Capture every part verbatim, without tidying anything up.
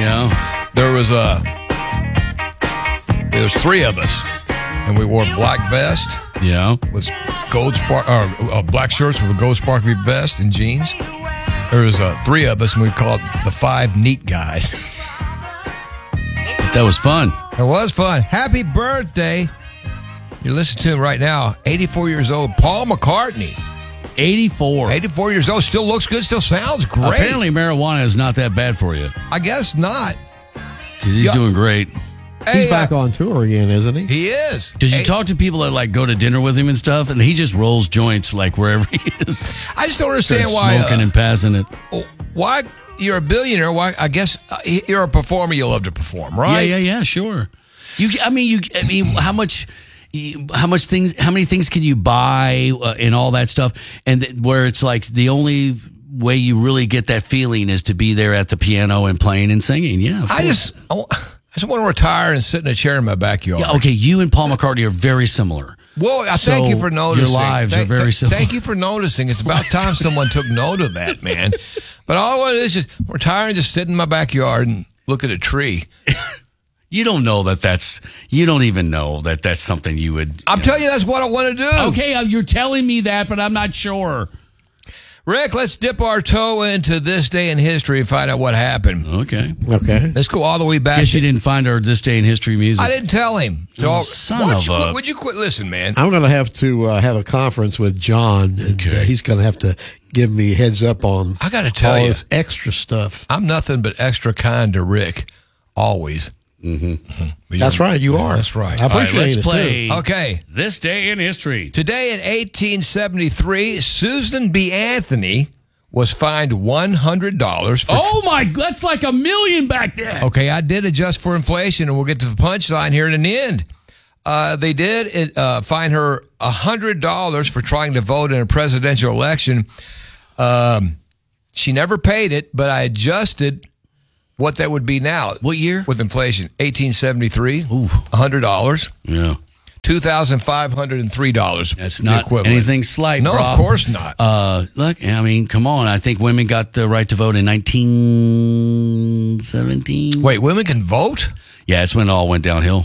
Yeah. There was a, there was three of us, and we wore black vest. Yeah. With gold spark, or uh, black shirts with a gold sparkly vest and jeans. There was uh, three of us, and we called the Five Neat Guys. That was fun. It was fun. Happy birthday. You're listening to him right now. eighty-four years old, Paul McCartney. eighty-four. eighty-four years old. Still looks good. Still sounds great. Apparently, marijuana is not that bad for you. I guess not. He's Yeah. doing great. He's Hey, back uh, on tour again, isn't he? He is. Did you Hey, talk to people that like go to dinner with him and stuff? And he just rolls joints like wherever he is. I just don't understand Starts why. smoking uh, and passing it. Why you're a billionaire? Why? I guess uh, you're a performer. You love to perform, right? Yeah, yeah, yeah. Sure. You. I mean, you. I mean, how much? you- How much things? How many things can you buy uh, and all that stuff? And th- where it's like the only way you really get that feeling is to be there at the piano and playing and singing. Yeah. of I course. just, I, wa- I just want to retire and sit in a chair in my backyard. Yeah, okay, you and Paul McCartney are very similar. Well, I So thank you for noticing. your lives Thank- are very th- similar. Thank you for noticing. It's about time someone took note of that, man. But all I want to do is just retire and just sit in my backyard and look at a tree. You don't know that that's, you don't even know that that's something you would. I'm you telling you, that's what I want to do. know. Okay, uh, you're telling me that, but I'm not sure. Rick, let's dip our toe into this day in history and find out what happened. Okay. Okay. Let's go all the way back. Guess to- you didn't find our This Day in History music. I didn't tell him. So, Oh, son why don't of you a- quit- Would you quit? Listen, man. I'm going to have to uh, have a conference with John, and uh, Okay. he's going to have to give me a heads up on I gotta tell all you. this extra stuff. I'm nothing but extra kind to Rick. Always. Mm-hmm. That's right, you are. That's right. I All right, appreciate let's it, play too. Okay. This Day in History. Today in eighteen seventy-three, Susan B. Anthony was fined one hundred dollars for. Oh my, that's like a million back then. Okay, I did adjust for inflation, and we'll get to the punchline here in the end. Uh, they did uh, fine her one hundred dollars for trying to vote in a presidential election. Um, she never paid it, but I adjusted what that would be now. What year? With inflation. eighteen seventy-three, one hundred dollars. Yeah. two thousand five hundred three dollars. That's the not equivalent. anything slight, No, bro. of course not. Uh, look, I mean, come on. I think women got the right to vote in nineteen seventeen. Wait, women can vote? Yeah, it's when it all went downhill.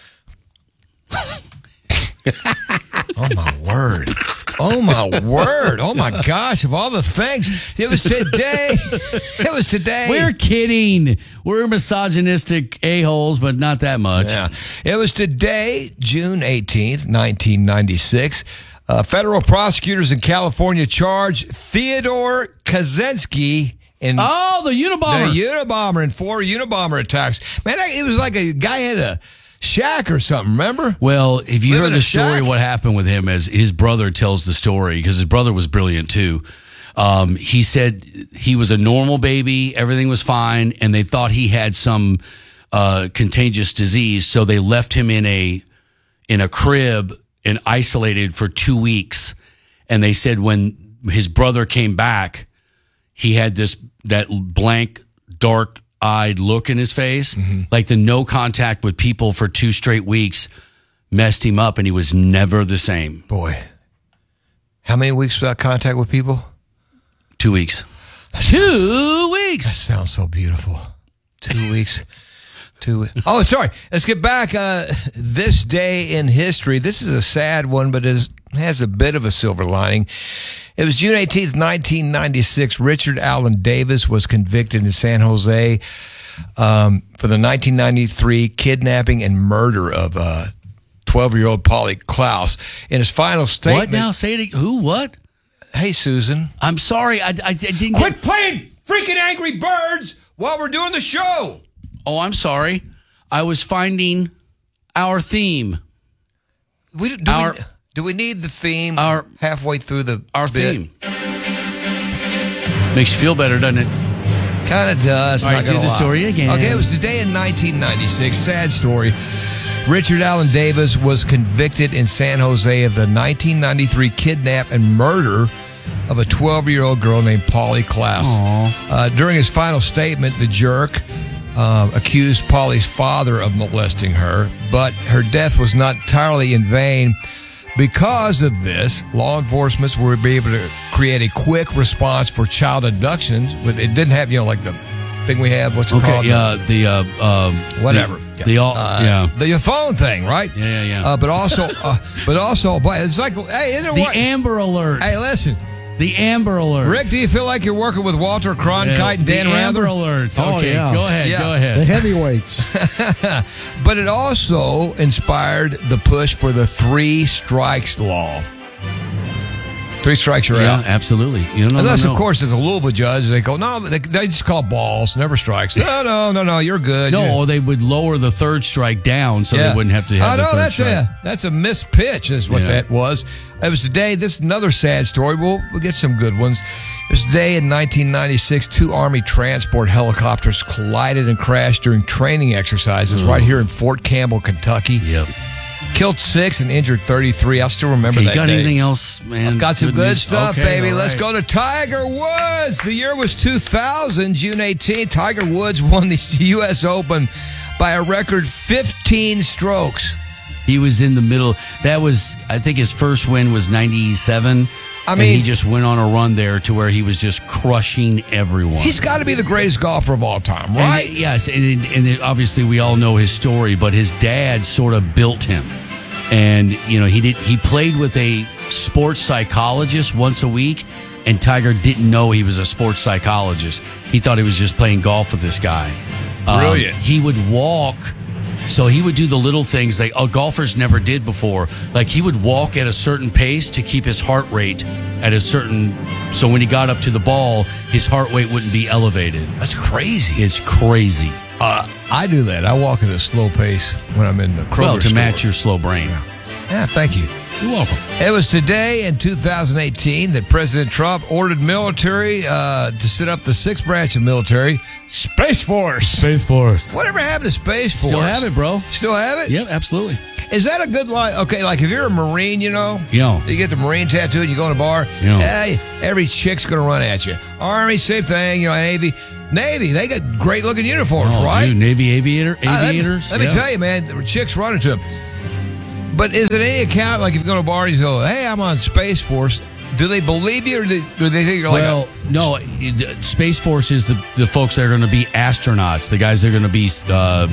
Oh, my word. Oh, my word. Oh, my gosh. Of all the things, it was today. It was today. We're kidding. We're misogynistic a-holes, but not that much. Yeah. It was today, June eighteenth, nineteen ninety-six. Uh, federal prosecutors in California charged Theodore Kaczynski in Oh, the Unabomber. the Unabomber and four Unabomber attacks. Man, it was like a guy had a shack or something, remember? Well, if you Live heard in a the story, shack? what happened with him as his brother tells the story, because his brother was brilliant too. Um, he said he was a normal baby, everything was fine, and they thought he had some uh, contagious disease, so they left him in a in a crib and isolated for two weeks. And they said when his brother came back, he had this that blank, dark-eyed look in his face, Mm-hmm. like the no contact with people for two straight weeks messed him up, and he was never the same. Boy. How many weeks without contact with people? Two weeks. Two That weeks. sounds so beautiful. Two weeks. Two. Oh, sorry. Let's get back. Uh, this day in history. This is a sad one, but it has a bit of a silver lining. It was June eighteenth, nineteen ninety-six. Richard Allen Davis was convicted in San Jose um, for the nineteen ninety-three kidnapping and murder of uh, twelve-year-old Polly Klaus. In his final statement. What now? Say it again. Who? What? Hey, Susan. I'm sorry. I, I, I didn't Quit get... playing freaking Angry Birds while we're doing the show. Oh, I'm sorry. I was finding our theme. We, do, Our- we, do we need the theme Our- halfway through the Our bit? theme. Makes you feel better, doesn't it? Kind of does. All not right, do gonna the lie. story again. Okay, it was today in nineteen ninety-six. Sad story. Richard Allen Davis was convicted in San Jose of the nineteen ninety-three kidnap and murder of a twelve-year-old girl named Polly Klaus. Uh, during his final statement, the jerk uh, accused Polly's father of molesting her, but her death was not entirely in vain. Because of this, law enforcement were able to create a quick response for child abductions. But it didn't have, you know, like the thing we have. What's it Okay, called? yeah, the uh, um, Whatever. the, the all, Uh, yeah, the your phone thing, right? Yeah, yeah, yeah. Uh, but also, uh, but also, but it's like, hey, isn't it the what? Amber Alert, Hey, listen, the Amber Alert. Rick, do you feel like you're working with Walter Cronkite Yeah, and Dan the Amber Rather? Alerts. Oh, Okay, yeah. go ahead, Yeah. go The ahead. heavyweights. But it also inspired the push for the three strikes law. Three strikes, you're Yeah, out. absolutely. You know, Unless, no, no. of course, as a Louisville judge, they go, no, they, they just call balls, never strikes. No, no, no, no, you're good. No, You- or they would lower the third strike down so they wouldn't have to have Oh, the no, third that's strike. a that's a missed pitch, is what Yeah. that was. It was today. This is another sad story. We'll we'll get some good ones. It was today in nineteen ninety-six. Two Army transport helicopters collided and crashed during training exercises right here in Fort Campbell, Kentucky. Yep. Killed six and injured thirty-three. I still remember Okay, that you got day. anything else, man? I've got some good news? stuff, Okay, baby. all Let's right. go to Tiger Woods. The year was two thousand, June eighteenth. Tiger Woods won the U S Open by a record fifteen strokes. He was in the middle. That was, I think, his first win was ninety-seven. I and mean- he just went on a run there to where he was just crushing everyone. He's got to be the greatest golfer of all time, And right? it- yes, and, it- and it, obviously we all know his story, but his dad sort of built him. And you know, he did. He played with a sports psychologist once a week, and Tiger didn't know he was a sports psychologist. He thought he was just playing golf with this guy. Um, Brilliant. he would walk. So he would do the little things that uh, golfers never did before. Like he would walk at a certain pace to keep his heart rate at a certain. So when he got up to the ball, his heart rate wouldn't be elevated. That's crazy. It's crazy. Uh, I do that. I walk at a slow pace when I'm in the Kroger Well, to store. match your slow brain. Yeah, thank you. You're welcome. It was today in two thousand eighteen that President Trump ordered military uh, to set up the sixth branch of military, Space Force. Space Force. Whatever happened to Space Force? Still have it, bro. Still have it? Yep, absolutely. Is that a good line? Okay, like if you're a Marine, you know, Yeah. you get the Marine tattoo and you go in a bar, Yeah. hey, every chick's going to run at you. Army, same thing, you know, Navy. Navy, they got great looking uniforms, Oh, right? dude, Navy aviator, Uh, let me- aviators. let me, yeah. tell you, man, there were chicks running to them. But is it any account, like if you go to a bar and you go, hey, I'm on Space Force, do they believe you or do they, do they think you're Well, like a, no, it- Space Force is the, the folks that are going to be astronauts, the guys that are going to be uh,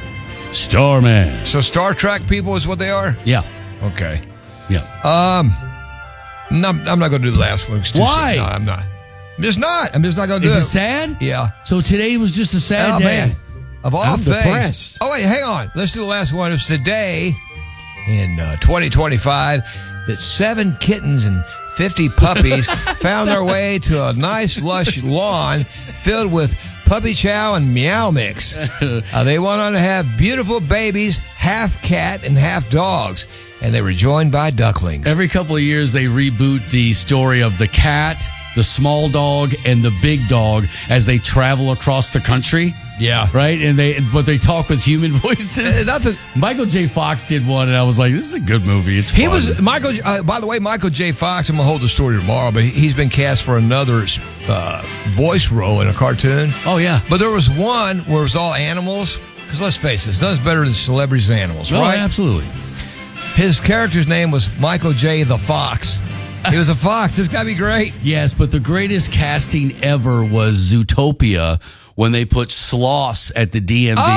Starman. so Star Trek people is what they are? Yeah, Okay. yeah. Um, no, I'm not going to do the last one. It's too Why? sad. No, I'm not. I'm just not. I'm just not going to do Is it. it sad? Yeah. So today was just a sad Oh, day. man. Of all I'm things. depressed. Oh, wait, hang on. Let's do the last one. It's today in uh, twenty twenty-five that seven kittens and fifty puppies found their way to a nice, lush lawn filled with puppy chow and meow mix. Uh, they went on to have beautiful babies, half cat and half dogs, and they were joined by ducklings. Every couple of years, they reboot the story of the cat, the small dog, and the big dog as they travel across the country. Yeah. Right, and they but they talk with human voices. Uh, nothing. Michael J. Fox did one, and I was like, "This is a good movie. It's He fun." was Michael. Uh, by the way, Michael J. Fox. I'm gonna hold the story tomorrow, but he- he's been cast for another uh, voice role in a cartoon. Oh yeah. But there was one where it was all animals. Because let's face it, nothing's better than celebrities and animals, Oh, right? absolutely. His character's name was Michael J. the Fox. He was a fox. This got to be great. Yes, but the greatest casting ever was Zootopia when they put sloths at the D M V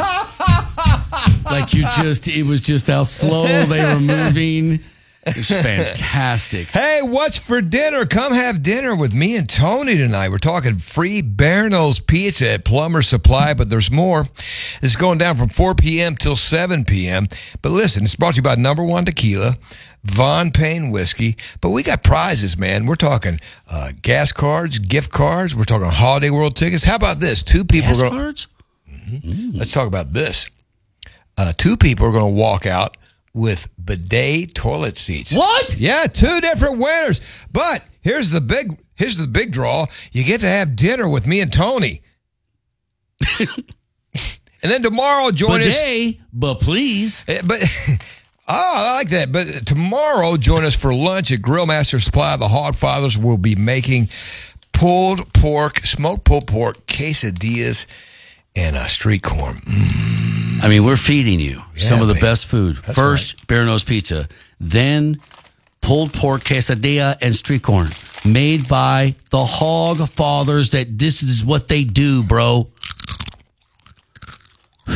office. Like you just, it was just how slow they were moving. It's fantastic. Hey, what's for dinner? Come have dinner with me and Tony tonight. We're talking free Berno's Pizza at Plumber Supply, but there's more. It's going down from four p.m. till seven p.m. But listen, it's brought to you by Number One Tequila, Von Payne Whiskey. But we got prizes, man. We're talking uh, gas cards, gift cards. We're talking Holiday World tickets. How about this? Two people Gas are going. cards? Let's talk about this. Uh, two people are going to walk out with bidet toilet seats. What? Yeah, two different winners. But here's the big here's the big draw. You get to have dinner with me and Tony. And then tomorrow join us. Bidet, but please. Eh, But oh, I like that. But tomorrow join us for lunch at Grillmaster Supply. The Hogfathers will be making pulled pork, smoked pulled pork quesadillas and uh, street corn. Mm. I mean, we're feeding you some of the baby. best food. That's First, Berno's Pizza. Then, pulled pork quesadilla and street corn. Made by the Hog Fathers. That this is what they do, bro.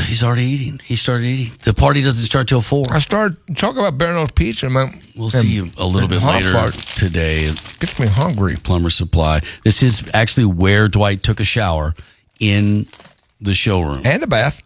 he's already eating. He started eating. The party doesn't start till four. I started talking about Barron's Pizza. And my, We'll see you a little bit later Fart today. gets me hungry. Plumber Supply. This is actually where Dwight took a shower in the showroom. And a bath.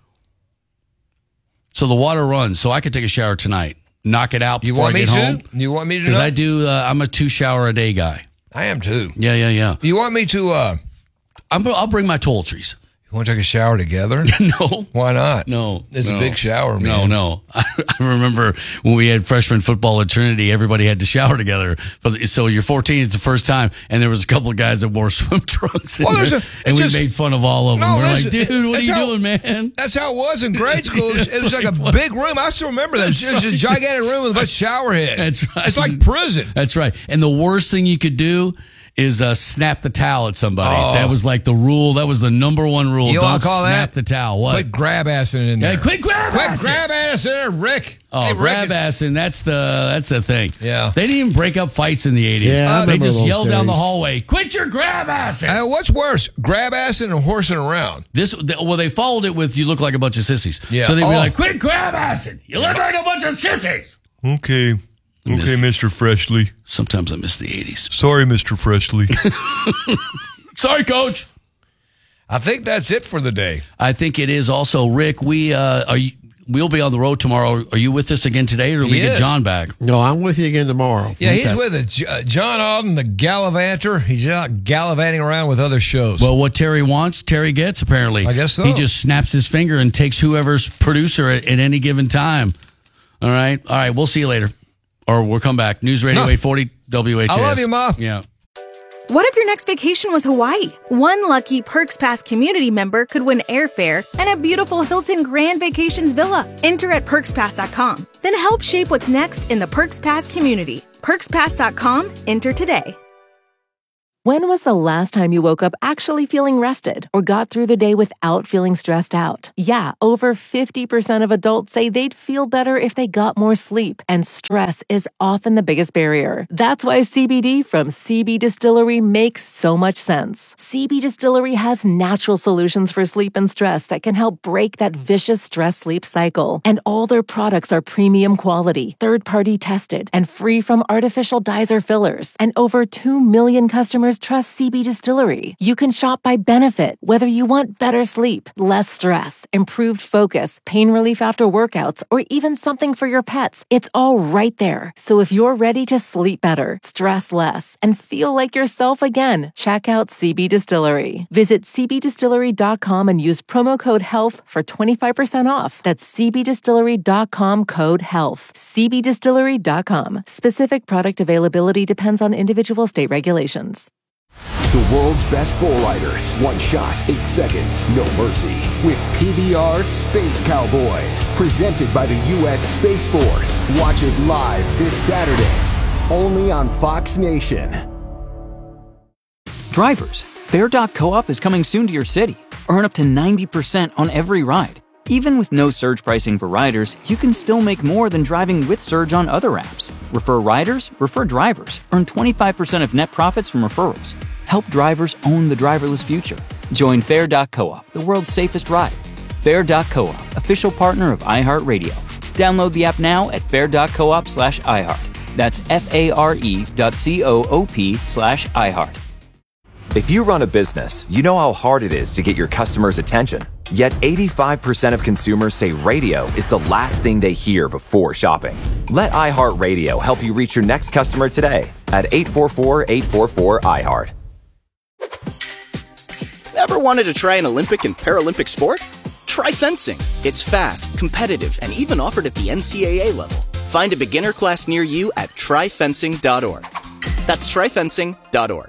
So the water runs. So I could take a shower tonight. Knock it out You before want I me get to? home. You want me to? Because not? I do. Uh, I'm a two shower a day guy. I am too. Yeah, yeah, yeah. You want me to? Uh, I'm, I'll bring my toiletries. you want to take a shower together? No. Why not? No. It's no. a big shower, No, man. no. I, I remember when we had freshman football at Trinity, everybody had to shower together. But so you're fourteen, it's the first time, and there was a couple of guys that wore swim trunks in Well, there's there, a- and we it's just- made fun of all of them. No, We're like, listen, dude, what are that's you how- doing, man? That's how it was in grade school. It was, it was It's like a like, big room. I still remember that. It was just a gigantic room with a bunch of shower heads. That's right. It's like prison. That's right. And the worst thing you could do is uh, snap the towel at somebody. Oh. That was like the rule. That was the number one rule. You know Don't what I call snap that? the towel. What? Quit grab assing in there. Hey, quit grab Quit assing. grab assing in there, Rick. Oh, Hey, Rick grab is- assing. That's the that's the thing. Yeah. They didn't even break up fights in the eighties. Yeah, I they remember just those yelled down the days. hallway, quit your grab assing. Uh, what's worse, grab assing or horsing around? This well, they followed it with you look like a bunch of sissies. Yeah. So they'd be Oh. like, quit grab assing. You look like a bunch of sissies. Okay. Okay, Miss- Mister Freshly. Sometimes I miss the eighties. Sorry, Mister Freshly. Sorry, coach. I think that's it for the day. I think it is also, Rick, we uh are you we'll be on the road tomorrow. Are you with us again today, or do we He get is. John back? No, I'm with you again tomorrow. Yeah, he's Okay. with it. J- uh, John Alden, the gallivanter. He's out gallivanting around with other shows. Well, what Terry wants, Terry gets, apparently. I guess so. He just snaps his finger and takes whoever's producer at, at any given time. All right? All right, we'll see you later. Or we'll come back. News Radio No. eight forty W H S. I love you, Ma. Yeah. What if your next vacation was Hawaii? One lucky Perks Pass community member could win airfare and a beautiful Hilton Grand Vacations villa. Enter at perks pass dot com. Then help shape what's next in the Perks Pass community. perks pass dot com. Enter today. When was the last time you woke up actually feeling rested or got through the day without feeling stressed out? Yeah, over fifty percent of adults say they'd feel better if they got more sleep, and stress is often the biggest barrier. That's why C B D from C B Distillery makes so much sense. C B Distillery has natural solutions for sleep and stress that can help break that vicious stress-sleep cycle. And all their products are premium quality, third-party tested, and free from artificial dyes or fillers. And over two million customers trust C B Distillery. You can shop by benefit, whether you want better sleep, less stress, improved focus, pain relief after workouts, or even something for your pets. It's all right there. So if you're ready to sleep better, stress less, and feel like yourself again, check out C B Distillery. Visit c b distillery dot com and use promo code HEALTH for twenty-five percent off. That's c b distillery dot com code HEALTH. c b distillery dot com. Specific product availability depends on individual state regulations. The world's best bull riders. One shot, eight seconds, no mercy. With P B R Space Cowboys. Presented by the U S Space Force. Watch it live this Saturday. Only on Fox Nation. Drivers, Fair dot coop is coming soon to your city. Earn up to ninety percent on every ride. Even with no surge pricing for riders, you can still make more than driving with Surge on other apps. Refer riders, refer drivers. Earn twenty-five percent of net profits from referrals. Help drivers own the driverless future. Join Fair dot coop, the world's safest ride. Fair dot coop, official partner of iHeartRadio. Download the app now at fair dot coop slash iHeart. That's F-A-R-E dot C-O-O-P slash iHeart. If you run a business, you know how hard it is to get your customers' attention. Yet eighty-five percent of consumers say radio is the last thing they hear before shopping. Let iHeartRadio help you reach your next customer today at eight four four, eight four four, iHeart. Ever wanted to try an Olympic and Paralympic sport? Try fencing. It's fast, competitive, and even offered at the N C A A level. Find a beginner class near you at try fencing dot org. That's try fencing dot org.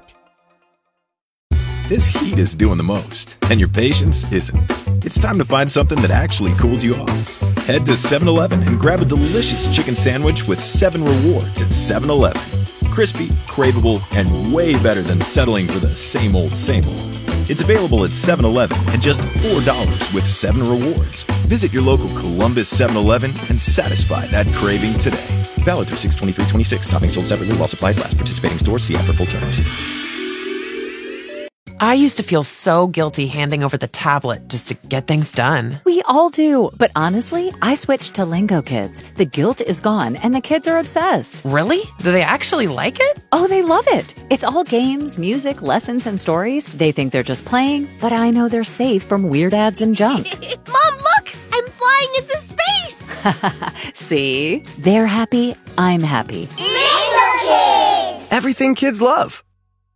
This heat is doing the most, and your patience isn't. It's time to find something that actually cools you off. Head to seven eleven and grab a delicious chicken sandwich with seven rewards at seven eleven. Crispy, craveable, and way better than settling for the same old, same old. It's available at seven eleven and just four dollars with seven rewards. Visit your local Columbus seven eleven and satisfy that craving today. Valid through six twenty-three twenty-six. Topping sold separately while supplies last. Participating stores. See app for full terms. I used to feel so guilty handing over the tablet just to get things done. We all do. But honestly, I switched to Lingo Kids. The guilt is gone and the kids are obsessed. Really? Do they actually like it? Oh, they love it. It's all games, music, lessons, and stories. They think they're just playing, but I know they're safe from weird ads and junk. Mom, look! I'm flying into space! See? They're happy. I'm happy. Lingo Kids! Everything kids love.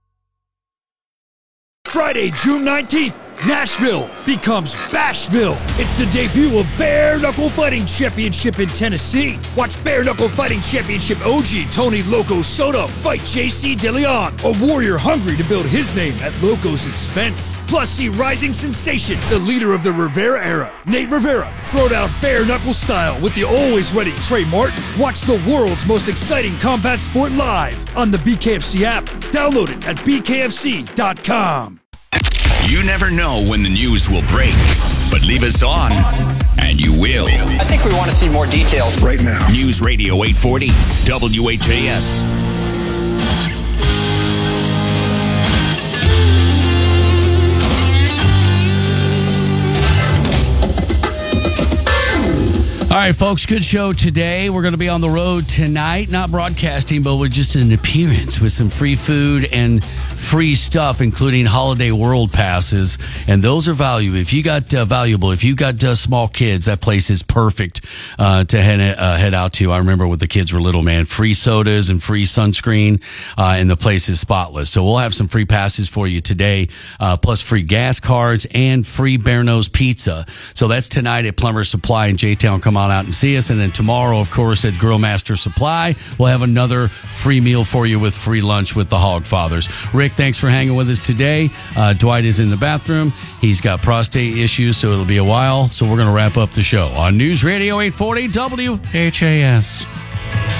Friday, June nineteenth, Nashville becomes Bashville. It's the debut of Bare Knuckle Fighting Championship in Tennessee. Watch Bare Knuckle Fighting Championship O G Tony Loco Soto fight J C DeLeon, a warrior hungry to build his name at Loco's expense. Plus, see rising sensation, the leader of the Rivera era, Nate Rivera, throw down bare knuckle style with the always ready Trey Martin. Watch the world's most exciting combat sport live on the B K F C app. Download it at B K F C dot com. You never know when the news will break, but leave us on, and you will. I think we want to see more details right now. News Radio eight forty, W H A S. All right, folks, good show today. We're going to be on the road tonight, not broadcasting, but with just an appearance with some free food and free stuff, including holiday world passes. And those are valuable. If you got uh, valuable, if you got uh, small kids, that place is perfect uh, to head, uh, head out to. I remember when the kids were little, man, free sodas and free sunscreen, uh, and the place is spotless. So we'll have some free passes for you today, uh, plus free gas cards and free Bear Nose Pizza. So that's tonight at Plumber's Supply in J-Town. Come on out and see us. And then tomorrow, of course, at Grill Master Supply, we'll have another free meal for you with free lunch with the Hog Fathers. Rick, thanks for hanging with us today. Uh, Dwight is in the bathroom. He's got prostate issues, so it'll be a while. So we're going to wrap up the show on News Radio eight forty W H A S.